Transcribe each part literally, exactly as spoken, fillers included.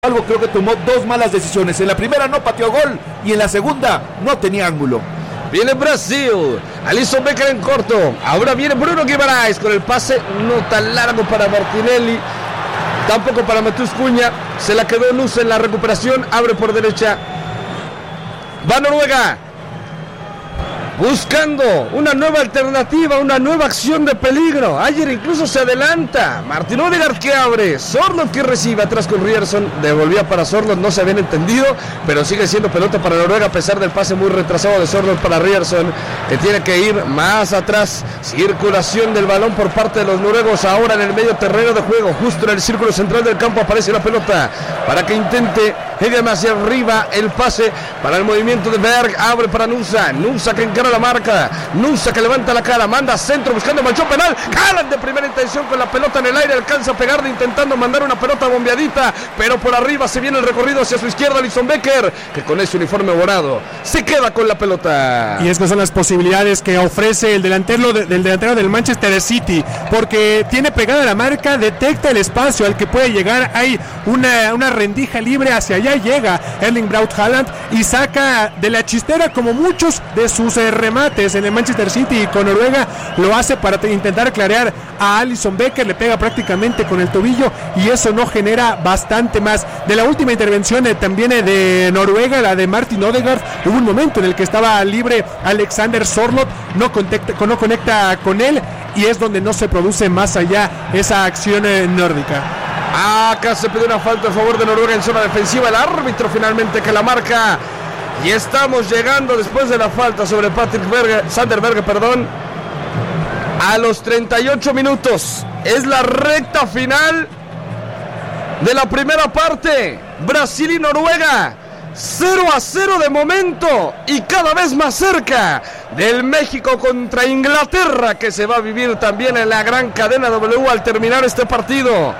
Algo creo que tomó dos malas decisiones. En la primera no pateó gol y en la segunda no tenía ángulo. Viene Brasil, Alisson Becker en corto. Ahora viene Bruno Guimaraes con el pase no tan largo para Martinelli, tampoco para Matheus Cunha. Se la quedó Nusa en la recuperación. Abre por derecha. Va Noruega, buscando una nueva alternativa, una nueva acción de peligro. Ayer incluso se adelanta. Martin Odegaard que abre. Sorloth que recibe atrás con Ryerson. Devolvía para Sorloth, no se habían entendido, pero sigue siendo pelota para Noruega a pesar del pase muy retrasado de Sorloth para Ryerson, que tiene que ir más atrás. Circulación del balón por parte de los noruegos. Ahora en el medio terreno de juego, justo en el círculo central del campo aparece la pelota para que intente Hegem hacia arriba. El pase para el movimiento de Berg. Abre para Nusa. Nusa que encara la marca. Nusa que levanta la cara. Manda centro buscando manchón penal. Haaland de primera intención con la pelota en el aire. Alcanza a pegarle intentando mandar una pelota bombeadita. Pero por arriba se viene el recorrido hacia su izquierda. Alisson Becker, que con ese uniforme morado se queda con la pelota. Y estas son las posibilidades que ofrece el delantero, del delantero del Manchester City. Porque tiene pegada la marca. Detecta el espacio al que puede llegar. Hay una, una rendija libre hacia allá. Llega Erling Braut Haaland y saca de la chistera como muchos de sus eh, remates en el Manchester City, y con Noruega lo hace para t- intentar clarear a Alisson Becker. Le pega prácticamente con el tobillo y eso no genera bastante más. De la última intervención eh, también eh, de Noruega, la de Martin Odegaard, hubo un momento en el que estaba libre Alexander Sorloth, no, contacta, no conecta con él y es donde no se produce más allá esa acción eh, nórdica. Acá se pide una falta a favor de Noruega en zona defensiva. El árbitro finalmente que la marca. Y estamos llegando después de la falta sobre Patrick Berger, Sander Berge, perdón, a los treinta y ocho minutos. Es la recta final de la primera parte. Brasil y Noruega cero a cero de momento y cada vez más cerca del México contra Inglaterra, que se va a vivir también en la gran cadena W al terminar este partido.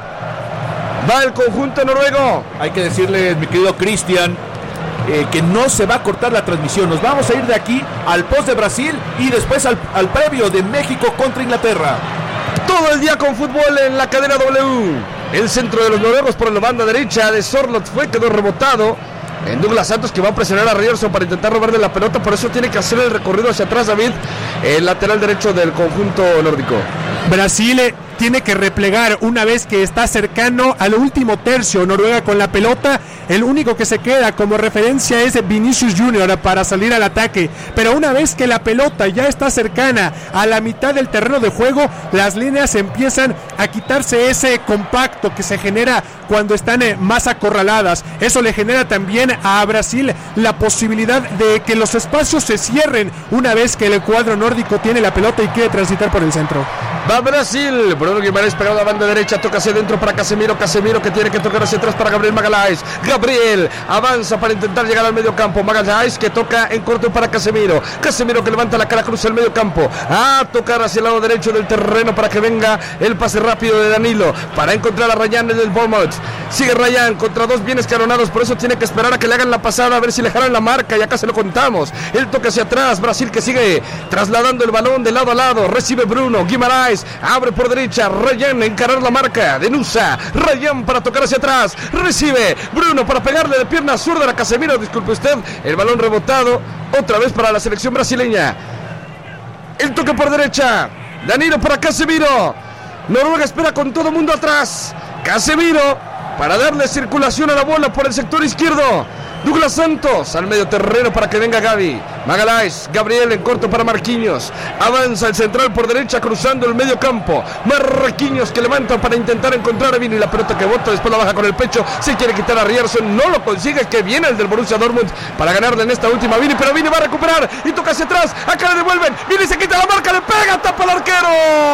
Va el conjunto noruego. Hay que decirle, mi querido Cristian, eh, que no se va a cortar la transmisión. Nos vamos a ir de aquí al post de Brasil y después al, al previo de México contra Inglaterra. Todo el día con fútbol en la cadena W. El centro de los noruegos por la banda derecha de Sorloth fue, quedó rebotado en Douglas Santos, que va a presionar a Ryerson para intentar robarle la pelota. Por eso tiene que hacer el recorrido hacia atrás David, el lateral derecho del conjunto nórdico. Brasil tiene que replegar una vez que está cercano al último tercio. Noruega con la pelota, el único que se queda como referencia es Vinicius Junior para salir al ataque, pero una vez que la pelota ya está cercana a la mitad del terreno de juego, las líneas empiezan a quitarse ese compacto que se genera cuando están más acorraladas. Eso le genera también a Brasil la posibilidad de que los espacios se cierren una vez que el cuadro nórdico tiene la pelota y quiere transitar por el centro. Va Brasil, Bruno Guimaraes pegado a la banda derecha, toca hacia adentro para Casemiro, Casemiro que tiene que tocar hacia atrás para Gabriel Magalhães. Gabriel avanza para intentar llegar al medio campo, Magalhães que toca en corto para Casemiro, Casemiro que levanta la cara, cruza el medio campo, a tocar hacia el lado derecho del terreno para que venga el pase rápido de Danilo, para encontrar a Ryan en el Bournemouth. Sigue Ryan contra dos bien escalonados, por eso tiene que esperar a que le hagan la pasada, a ver si le jalan la marca, y acá se lo contamos. El toque hacia atrás, Brasil que sigue trasladando el balón de lado a lado, recibe Bruno Guimaraes, abre por derecha, Ryan encarar la marca de Nusa, Ryan para tocar hacia atrás, recibe Bruno para pegarle de pierna zurda a Casemiro, disculpe usted, el balón rebotado otra vez para la selección brasileña. El toque por derecha, Danilo para Casemiro, Noruega espera con todo mundo atrás, Casemiro para darle circulación a la bola por el sector izquierdo, Douglas Santos al medio terreno para que venga Gavi, Magalhães, Gabriel en corto para Marquinhos, avanza el central por derecha cruzando el medio campo, Marquinhos que levanta para intentar encontrar a Vini, la pelota que bota, después la baja con el pecho, se quiere quitar a Ryerson, no lo consigue, que viene el del Borussia Dortmund para ganarle en esta última Vini, pero Vini va a recuperar y toca hacia atrás, acá le devuelven, Vini se quita la marca, le pega, tapa al arquero,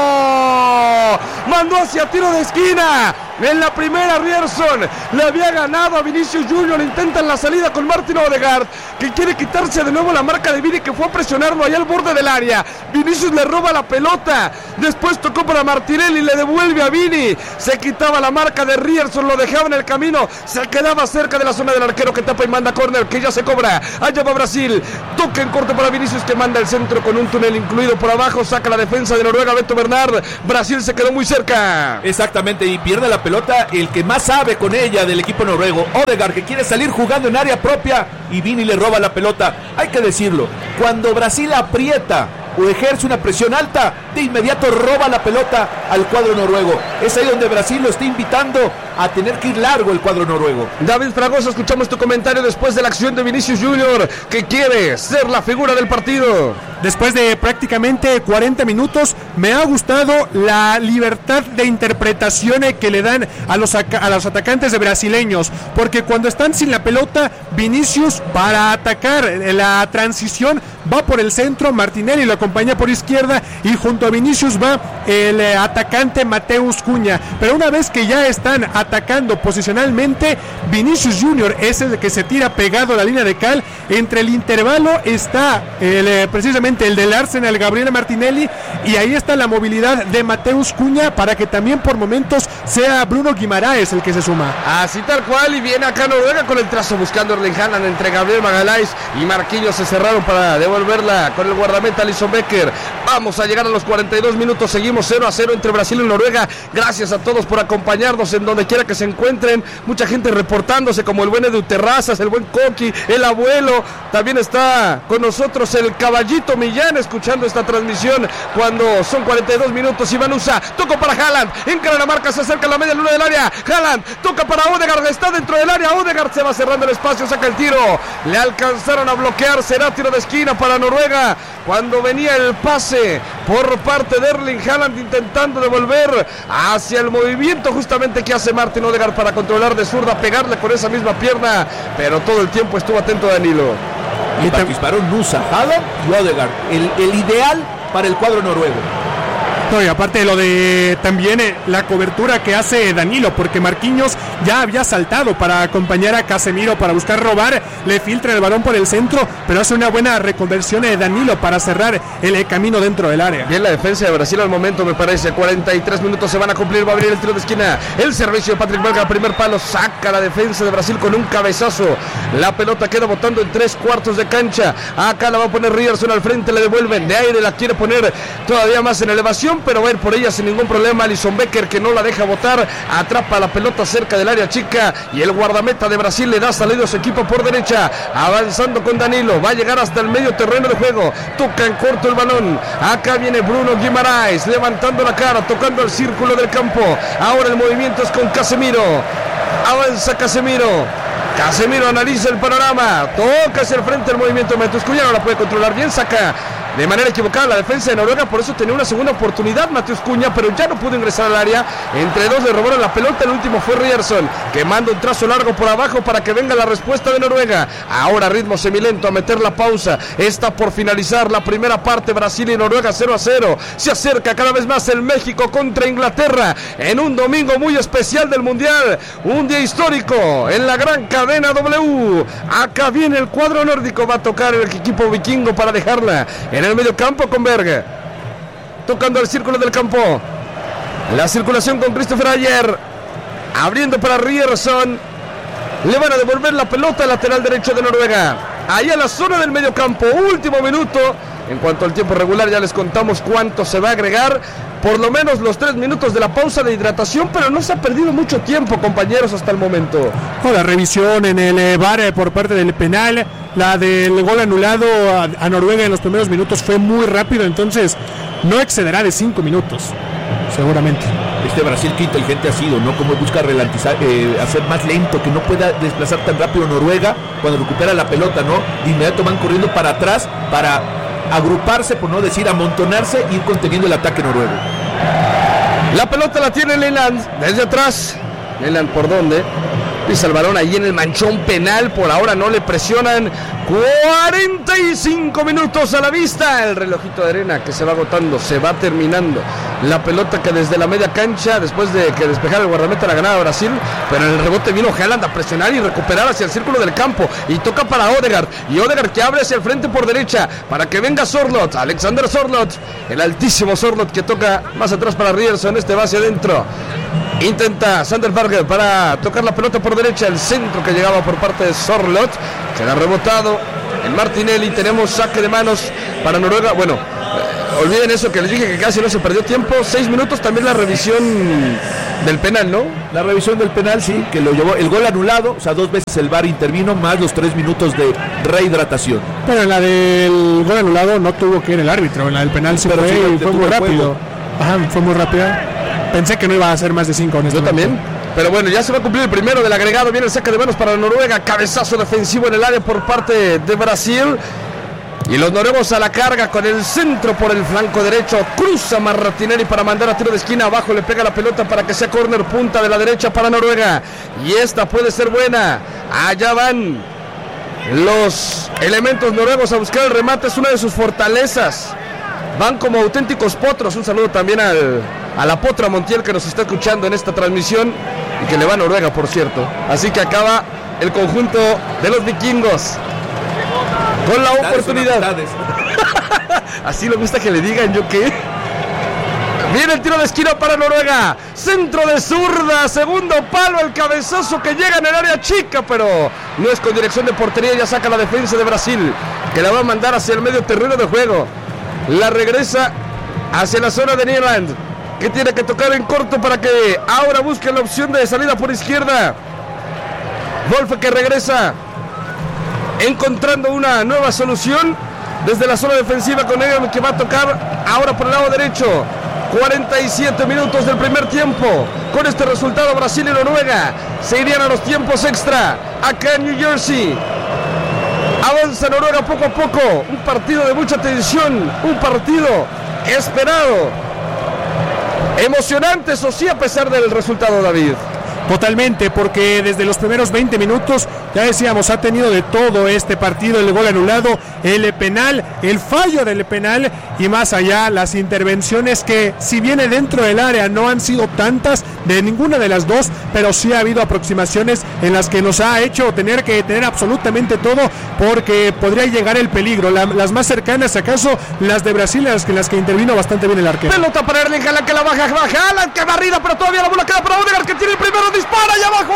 mandó hacia tiro de esquina. En la primera Ryerson le había ganado a Vinicius Junior, intentan la salida con Martin Odegaard, que quiere quitarse de nuevo la marca de Vini, que fue a presionarlo allá al borde del área. Vinicius le roba la pelota, después tocó para Martinelli, le devuelve a Vini, se quitaba la marca de Ryerson, lo dejaba en el camino, se quedaba cerca de la zona del arquero que tapa y manda córner, que ya se cobra. Allá va Brasil, toque en corto para Vinicius que manda el centro con un túnel incluido por abajo, saca la defensa de Noruega, Beto Bernard. Brasil se quedó muy cerca. Exactamente, y pierde la pelota el que más sabe con ella del equipo noruego, Odegaard, que quiere salir jugando en área propia y Vini le roba la pelota. Hay que decirlo, cuando Brasil aprieta o ejerce una presión alta, de inmediato roba la pelota al cuadro noruego. Es ahí donde Brasil lo está invitando a tener que ir largo el cuadro noruego. David Fragoso, escuchamos tu comentario después de la acción de Vinicius Junior, que quiere ser la figura del partido. Después de prácticamente cuarenta minutos, me ha gustado la libertad de interpretación que le dan a los, a los atacantes de brasileños, porque cuando están sin la pelota, Vinicius para atacar la transición va por el centro, Martinelli lo acompaña por izquierda y junto a Vinicius va el atacante Mateus Cunha. Pero una vez que ya están atacando posicionalmente, Vinicius Junior es el que se tira pegado a la línea de cal. Entre el intervalo está el, precisamente el del Arsenal, Gabriel Martinelli, y ahí está la movilidad de Mateus Cunha para que también por momentos sea Bruno Guimaraes el que se suma. Así tal cual, y viene acá Noruega con el trazo buscando Erling Haaland entre Gabriel Magalhaes y Marquinhos. Se cerraron para devolverla con el guardameta Alisson Becker. Vamos a llegar a los cuarenta y dos minutos, seguimos cero a cero entre Brasil y Noruega. Gracias a todos por acompañarnos en donde quiera que se encuentren. Mucha gente reportándose, como el buen Edu Terrazas, el buen Coqui, el abuelo. También está con nosotros el caballito Millán escuchando esta transmisión cuando son cuarenta y dos minutos. Iván Usa, toco para Haaland, encara la marca, se acerca a la media luna del área. Haaland, toca para Odegaard, está dentro del área. Odegaard se va cerrando el espacio, saca el tiro. Le alcanzaron a bloquear, será tiro de esquina para Noruega. Cuando venía el pase por parte de Erling Haaland intentando devolver hacia el movimiento justamente que hace Martin Odegaard para controlar de zurda, pegarle con esa misma pierna, pero todo el tiempo estuvo atento Danilo. Y participaron Nusa, Haaland y Odegaard, el, el ideal para el cuadro noruego. No, y aparte de lo de también eh, la cobertura que hace Danilo, porque Marquinhos ya había saltado para acompañar a Casemiro para buscar robar, le filtra el balón por el centro, pero hace una buena reconversión de Danilo para cerrar el eh, camino dentro del área. Bien la defensa de Brasil al momento, me parece. Cuarenta y tres minutos se van a cumplir, va a abrir el tiro de esquina, el servicio de Patrick Berga, primer palo, saca la defensa de Brasil con un cabezazo. La pelota queda botando en tres cuartos de cancha. Acá la va a poner Ryerson al frente, le devuelven de aire, la quiere poner todavía más en elevación, pero va a ir por ella sin ningún problema. Alisson Becker, que no la deja botar, atrapa la pelota cerca del área chica y el guardameta de Brasil le da salida a su equipo por derecha, avanzando con Danilo, va a llegar hasta el medio terreno de juego, toca en corto el balón. Acá viene Bruno Guimaraes levantando la cara, tocando el círculo del campo. Ahora el movimiento es con Casemiro, avanza Casemiro. Casemiro analiza el panorama, toca hacia el frente el movimiento de Mateus Cunha, no la puede controlar bien, saca de manera equivocada la defensa de Noruega, por eso tenía una segunda oportunidad Mateus Cunha, pero ya no pudo ingresar al área. Entre dos le robaron la pelota, el último fue Ryerson, que manda un trazo largo por abajo para que venga la respuesta de Noruega. Ahora ritmo semilento a meter la pausa, está por finalizar la primera parte, Brasil y Noruega cero a cero. Se acerca cada vez más el México contra Inglaterra en un domingo muy especial del Mundial, un día histórico en la gran cadena W. Acá viene el cuadro nórdico, va a tocar el equipo vikingo para dejarla en el medio campo con Berg, tocando el círculo del campo, la circulación con Christopher Ayer, abriendo para Ryerson, le van a devolver la pelota al lateral derecho de Noruega, ahí a la zona del medio campo, último minuto. En cuanto al tiempo regular ya les contamos cuánto se va a agregar, por lo menos los tres minutos de la pausa de hidratación, pero no se ha perdido mucho tiempo, compañeros, hasta el momento. Oh, la revisión en el V A R por parte del penal, la del gol anulado a, a Noruega en los primeros minutos fue muy rápido, entonces no excederá de cinco minutos, seguramente. Este Brasil que inteligente ha sido, ¿no? Como busca ralentizar, eh, hacer más lento, que no pueda desplazar tan rápido Noruega cuando recupera la pelota, ¿no? De inmediato van corriendo para atrás para agruparse, por no decir amontonarse, y ir conteniendo el ataque noruego. La pelota la tiene Leland desde atrás. Leland, ¿por dónde? Pisa el balón ahí en el manchón penal. Por ahora no le presionan. cuarenta y cinco minutos a la vista. El relojito de arena que se va agotando, se va terminando. La pelota que desde la media cancha, después de que despejara el guardameta, la ganaba Brasil, pero en el rebote vino Haaland a presionar y recuperar hacia el círculo del campo, y toca para Odegaard, y Odegaard que abre hacia el frente por derecha para que venga Sorloth, Alexander Sorloth, el altísimo Sorloth, que toca más atrás para Ryerson. Este va hacia adentro, intenta Sander Berge para tocar la pelota por derecha, el centro que llegaba por parte de Sorloth, será rebotado en Martinelli. Tenemos saque de manos para Noruega. Bueno, olviden eso que les dije que casi no se perdió tiempo. Seis minutos también la revisión del penal, ¿no? La revisión del penal, sí, que lo llevó. El gol anulado, o sea, dos veces el V A R intervino, más los tres minutos de rehidratación. Pero en la del gol anulado no tuvo que ir el árbitro. En la del penal sí Pero fue, sí, y fue muy rápido. Juego. Ajá, fue muy rápida. Pensé que no iba a ser más de cinco. Yo también. Pero bueno, ya se va a cumplir el primero del agregado. Viene el saque de manos para Noruega. Cabezazo defensivo en el área por parte de Brasil. Y los noruegos a la carga con el centro por el flanco derecho. Cruza Martinelli para mandar a tiro de esquina. Abajo le pega la pelota para que sea córner, punta de la derecha para Noruega. Y esta puede ser buena. Allá van los elementos noruegos a buscar el remate. Es una de sus fortalezas. Van como auténticos potros. Un saludo también al, a la potra Montiel que nos está escuchando en esta transmisión. Y que le va a Noruega, por cierto. Así que acaba el conjunto de los vikingos con la oportunidad. Así le gusta que le digan, ¿yo qué? Viene el tiro de esquina para Noruega. Centro de zurda, segundo palo, el cabezazo que llega en el área chica, pero no es con dirección de portería. Ya saca la defensa de Brasil, que la va a mandar hacia el medio terreno de juego. La regresa hacia la zona de Nyland, que tiene que tocar en corto para que ahora busque la opción de salida por izquierda. Wolfe que regresa encontrando una nueva solución desde la zona defensiva con Egan, que va a tocar ahora por el lado derecho. cuarenta y siete minutos del primer tiempo. Con este resultado, Brasil y Noruega se irían a los tiempos extra acá en New Jersey. Avanza Noruega poco a poco. Un partido de mucha tensión, un partido esperado, emocionante, eso sí, a pesar del resultado, David. Totalmente, porque desde los primeros veinte minutos, ya decíamos, ha tenido de todo este partido: el gol anulado, el penal, el fallo del penal y más allá las intervenciones que, si bien dentro del área no han sido tantas de ninguna de las dos, pero sí ha habido aproximaciones en las que nos ha hecho tener que tener absolutamente todo, porque podría llegar el peligro. La, las más cercanas, acaso las de Brasil, las que, las que intervino bastante bien el arquero. Pelota para Erling Haaland, que la baja, baja Haaland, que barrida, pero todavía la bola queda para Odegaard, que tiene el primero. Dispara y abajo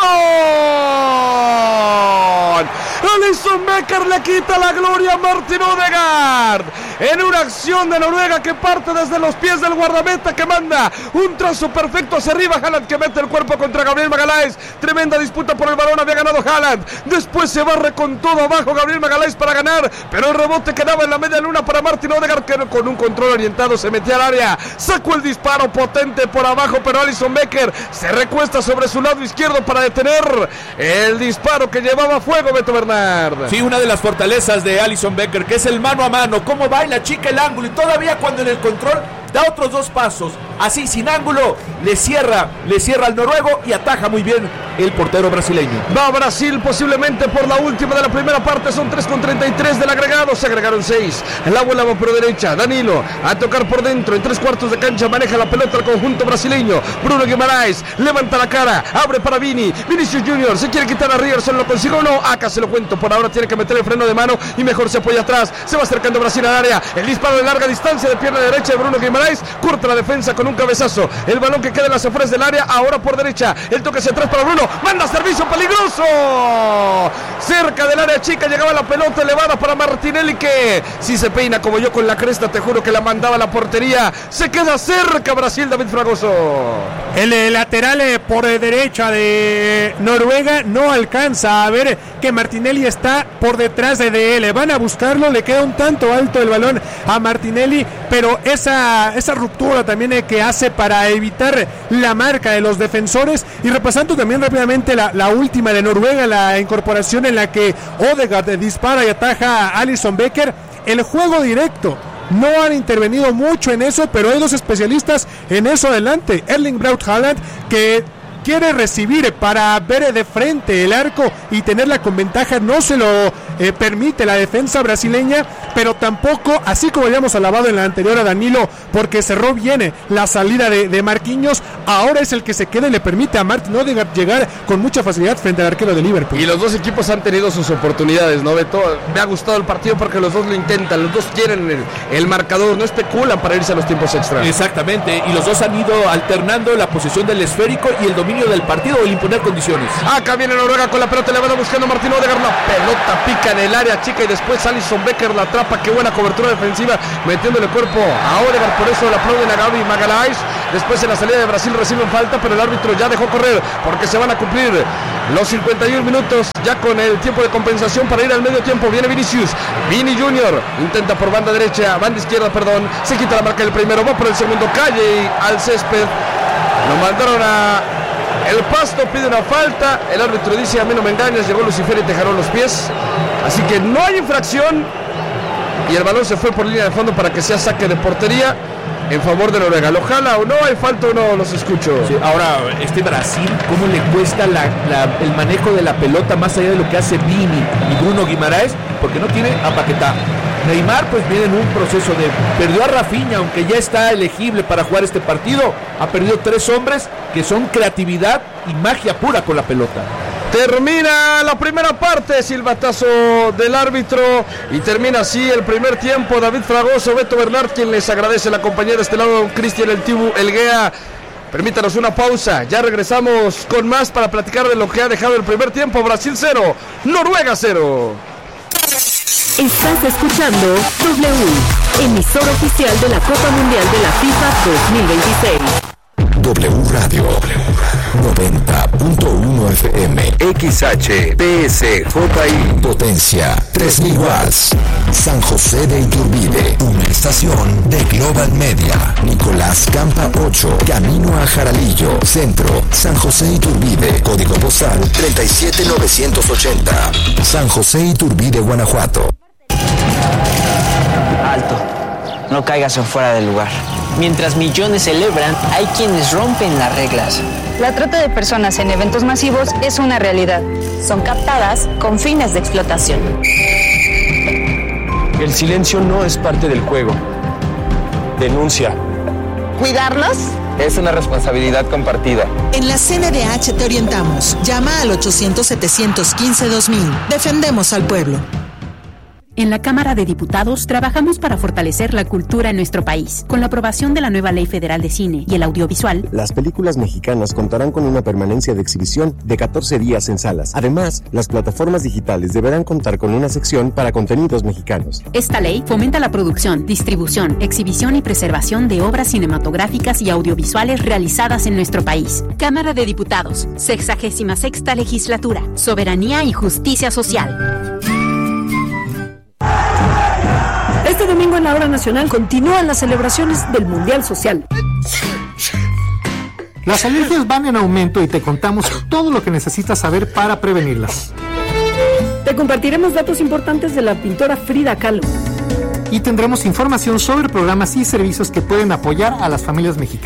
Alisson. Alisson Becker le quita la gloria a Martin Odegaard en una acción de Noruega que parte desde los pies del guardameta, que manda un trazo perfecto hacia arriba. Haaland que mete el cuerpo contra Gabriel Magalhães. Tremenda disputa por el balón, había ganado Haaland. Después se barre con todo abajo Gabriel Magalhães para ganar, pero el rebote quedaba en la media luna para Martin Odegaard, que con un control orientado se metía al área. Sacó el disparo potente por abajo, pero Alisson Becker se recuesta sobre sobre su lado izquierdo para detener el disparo que llevaba a fuego Beto Bernard. Sí, una de las fortalezas de Alisson Becker, que es el mano a mano, cómo baila, chica el ángulo, y todavía cuando en el control da otros dos pasos, así sin ángulo, le cierra, le cierra al noruego y ataja muy bien el portero brasileño. Va Brasil posiblemente por la última de la primera parte, son tres con treinta y tres del agregado, se agregaron seis. El agua va por derecha, Danilo a tocar por dentro, en tres cuartos de cancha maneja la pelota el conjunto brasileño. Bruno Guimaraes levanta la cara, abre para Vini, Vinicius Junior, se quiere quitar a Ryerson, lo consigue o no, acá se lo cuento, por ahora tiene que meter el freno de mano y mejor se apoya atrás, se va acercando Brasil al área, el disparo de larga distancia de pierna derecha de Bruno Guimaraes, corta la defensa con un cabezazo, el balón que queda en las afueras del área, ahora por derecha, el toque hacia atrás para Bruno, manda servicio peligroso, cerca del área chica llegaba la pelota elevada para Martinelli, que si se peina como yo con la cresta, te juro que la mandaba a la portería, se queda cerca Brasil. David Fragoso, el, el lateral eh, por derecha de Noruega no alcanza a ver que Martinelli está por detrás de, de él, van a buscarlo, le queda un tanto alto el balón a Martinelli, pero esa, esa ruptura también eh, que hace para evitar la marca de los defensores. Y repasando también rápidamente la, la última de Noruega, la incorporación en la que Odegaard dispara y ataja a Alisson Becker, el juego directo. No han intervenido mucho en eso, pero hay dos especialistas en eso adelante. Erling Braut Haaland, que quiere recibir para ver de frente el arco y tenerla con ventaja, no se lo eh, permite la defensa brasileña, pero tampoco, así como habíamos alabado en la anterior a Danilo, porque cerró bien la salida de, de Marquinhos, ahora es el que se queda y le permite a Martin Odegaard llegar con mucha facilidad frente al arquero de Liverpool. Y los dos equipos han tenido sus oportunidades, ¿no, Beto? Me ha gustado el partido porque los dos lo intentan, los dos quieren el, el marcador, no especulan para irse a los tiempos extra. Exactamente, y los dos han ido alternando la posesión del esférico y el dominio dominio del partido o el imponer condiciones. Acá viene Noruega con la pelota, le van buscando Martín Odegaard, la pelota pica en el área chica y después Alisson Becker la atrapa. Qué buena cobertura defensiva, metiéndole cuerpo a Odegaard, por eso le aplauden a Gabi Magalhães. Después en la salida de Brasil reciben falta, pero el árbitro ya dejó correr porque se van a cumplir los cincuenta y un minutos ya con el tiempo de compensación para ir al medio tiempo. Viene Vinicius, Vini Junior, intenta por banda derecha, banda izquierda, perdón, se quita la marca del primero, va por el segundo, calle al césped, lo mandaron a el pasto, pide una falta, el árbitro dice: a mí no me engañas, llegó Lucifer y te jaló los pies, así que no hay infracción y el balón se fue por línea de fondo para que sea saque de portería en favor de Noruega. ¿Lo jala o no? ¿Hay falta o no? Los escucho. Sí, ahora, este Brasil, ¿cómo le cuesta la, la, el manejo de la pelota más allá de lo que hace Vini y Bruno Guimaraes? Porque no tiene a Paquetá. Neymar pues viene en un proceso de... Perdió a Rafinha, aunque ya está elegible para jugar este partido. Ha perdido tres hombres que son creatividad y magia pura con la pelota. Termina la primera parte, silbatazo del árbitro y termina así el primer tiempo. David Fragoso, Beto Bernard, quien les agradece la compañía de este lado, Cristian El Tibu Elguea. Permítanos una pausa, ya regresamos con más para platicar de lo que ha dejado el primer tiempo. Brasil cero, Noruega cero. Estás escuchando W, emisor oficial de la Copa Mundial de la FIFA dos mil veintiséis. W Radio noventa punto uno F M, X H P S J I, potencia tres mil watts, San José de Iturbide, una estación de Global Media. Nicolás Campa ocho, camino a Jaralillo, centro, San José Iturbide, código postal treinta y siete mil novecientos ochenta, San José Iturbide, Guanajuato. Alto, no caigas en fuera del lugar. Mientras millones celebran, hay quienes rompen las reglas. La trata de personas en eventos masivos es una realidad. Son captadas con fines de explotación. El silencio no es parte del juego. Denuncia. ¿Cuidarlos? Es una responsabilidad compartida. En la C N D H te orientamos. Llama al ochocientos, setecientos quince, dos mil. Defendemos al pueblo. En la Cámara de Diputados trabajamos para fortalecer la cultura en nuestro país. Con la aprobación de la nueva Ley Federal de Cine y el Audiovisual, las películas mexicanas contarán con una permanencia de exhibición de catorce días en salas. Además, las plataformas digitales deberán contar con una sección para contenidos mexicanos. Esta ley fomenta la producción, distribución, exhibición y preservación de obras cinematográficas y audiovisuales realizadas en nuestro país. Cámara de Diputados, sexagésima sexta Legislatura, Soberanía y Justicia Social. Este domingo en la Hora Nacional continúan las celebraciones del Mundial Social. Las alergias van en aumento y te contamos todo lo que necesitas saber para prevenirlas. Te compartiremos datos importantes de la pintora Frida Kahlo. Y tendremos información sobre programas y servicios que pueden apoyar a las familias mexicanas.